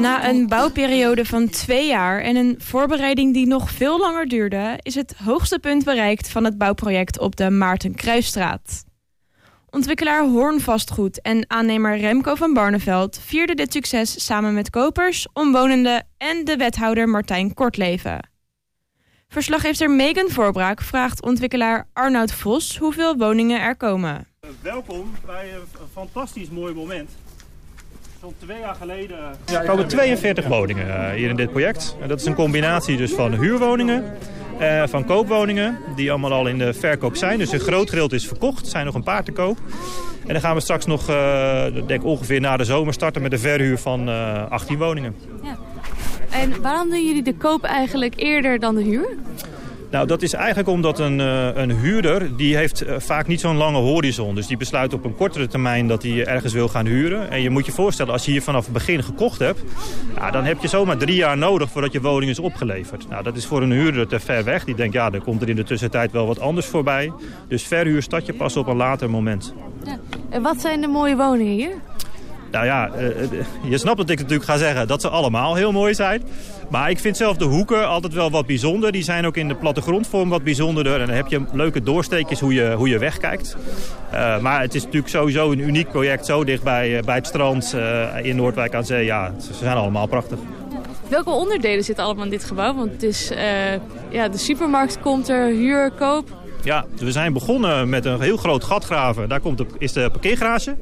Na een bouwperiode van 2 jaar en een voorbereiding die nog veel langer duurde, is het hoogste punt bereikt van het bouwproject op de Maarten Kruisstraat. Ontwikkelaar Hoorn Vastgoed en aannemer Remco van Barneveld vierden dit succes samen met kopers, omwonenden en de wethouder Martijn Kortleven. Verslaggever Megan Voorbraak vraagt ontwikkelaar Arnoud Vos hoeveel woningen er komen. Welkom bij een fantastisch mooi moment. Zo'n 2 jaar geleden er komen 42 woningen hier in dit project. En dat is een combinatie dus van huurwoningen, van koopwoningen, die allemaal al in de verkoop zijn. Dus een groot gedeelte is verkocht, er zijn nog een paar te koop. En dan gaan we straks nog, denk ongeveer na de zomer starten met de verhuur van 18 woningen. Ja. En waarom doen jullie de koop eigenlijk eerder dan de huur? Nou, dat is eigenlijk omdat een huurder, die heeft vaak niet zo'n lange horizon. Dus die besluit op een kortere termijn dat hij ergens wil gaan huren. En je moet je voorstellen, als je hier vanaf het begin gekocht hebt, ja, dan heb je zomaar 3 jaar nodig voordat je woning is opgeleverd. Nou, dat is voor een huurder te ver weg. Die denkt, ja, er komt er in de tussentijd wel wat anders voorbij. Dus verhuur start je pas op een later moment. Ja. En wat zijn de mooie woningen hier? Nou ja, je snapt dat ik natuurlijk ga zeggen dat ze allemaal heel mooi zijn. Maar ik vind zelf de hoeken altijd wel wat bijzonder. Die zijn ook in de plattegrondvorm wat bijzonderder. En dan heb je leuke doorsteekjes hoe je wegkijkt. Maar het is natuurlijk sowieso een uniek project. Zo dicht bij het strand in Noordwijk aan Zee. Ja, ze zijn allemaal prachtig. Welke onderdelen zitten allemaal in dit gebouw? Want het is, de supermarkt komt er, huur, koop. Ja, we zijn begonnen met een heel groot gat graven. Daar is de parkeergarage.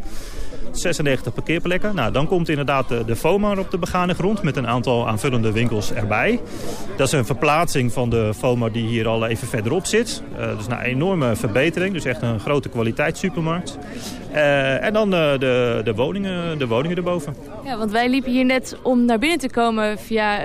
96 parkeerplekken. Nou, dan komt inderdaad de FOMA op de begane grond met een aantal aanvullende winkels erbij. Dat is een verplaatsing van de FOMA die hier al even verderop zit. Dus een enorme verbetering. Dus echt een grote kwaliteitssupermarkt. En dan de woningen erboven. Ja, want wij liepen hier net om naar binnen te komen via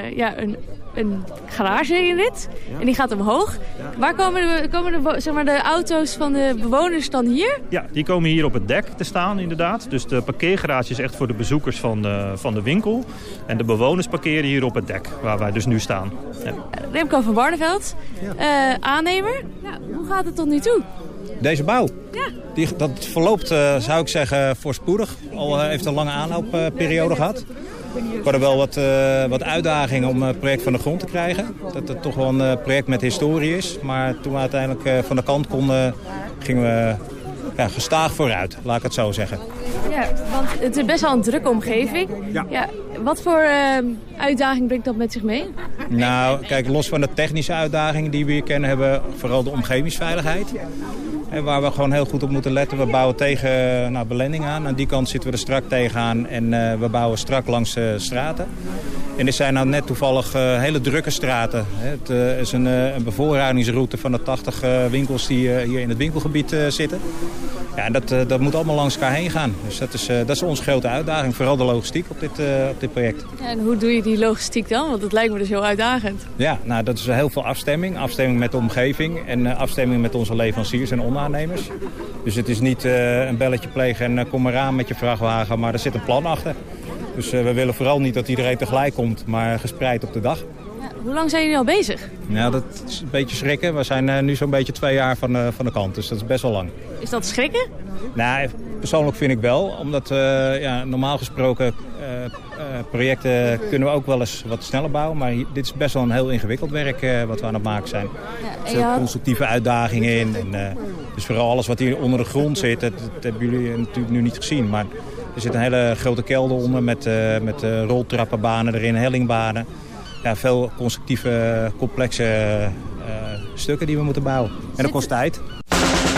een garage in dit. Ja. En die gaat omhoog. Ja. Waar komen de auto's van de bewoners dan hier? Ja, die komen hier op het dek te staan inderdaad. Dus de parkeergarage is echt voor de bezoekers van de winkel. En de bewoners parkeren hier op het dek, waar wij dus nu staan. Ja. Remco van Barneveld, aannemer. Nou, hoe gaat het tot nu toe? Deze bouw? Ja. Dat verloopt, zou ik zeggen, voorspoedig. Al heeft een lange aanloopperiode gehad. Er waren wel wat uitdagingen om het project van de grond te krijgen. Dat het toch wel een project met historie is. Maar toen we uiteindelijk van de kant konden, gingen we gestaag vooruit, laat ik het zo zeggen. Ja, want het is best wel een drukke omgeving. Ja. Wat voor uitdaging brengt dat met zich mee? Nou, kijk, los van de technische uitdagingen die we hier kennen, hebben we vooral de omgevingsveiligheid. En waar we gewoon heel goed op moeten letten. We bouwen tegen belending aan. Aan die kant zitten we er strak tegenaan. En we bouwen strak langs de straten. En dit zijn nou net toevallig hele drukke straten. Het is een bevoorradingsroute van de 80 winkels die hier in het winkelgebied zitten. Ja, en dat moet allemaal langs elkaar heen gaan. Dus dat is onze grote uitdaging. Vooral de logistiek op dit project. Ja, en hoe doe je die logistiek dan? Want het lijkt me dus heel uitdagend. Ja, nou, dat is heel veel afstemming. Afstemming met de omgeving en afstemming met onze leveranciers en onderaannemers. Dus het is niet een belletje plegen en kom maar aan met je vrachtwagen. Maar er zit een plan achter. Dus we willen vooral niet dat iedereen tegelijk komt, maar gespreid op de dag. Ja, hoe lang zijn jullie al bezig? Nou, dat is een beetje schrikken. We zijn nu zo'n beetje 2 jaar van de kant, dus dat is best wel lang. Is dat schrikken? Nou, persoonlijk vind ik wel. Omdat normaal gesproken projecten kunnen we ook wel eens wat sneller bouwen. Maar dit is best wel een heel ingewikkeld werk wat we aan het maken zijn. Er zitten constructieve uitdagingen in. En, dus vooral alles wat hier onder de grond zit, dat hebben jullie natuurlijk nu niet gezien. Maar er zit een hele grote kelder onder met roltrappenbanen erin, hellingbanen. Ja, veel constructieve, complexe stukken die we moeten bouwen. En dat kost tijd.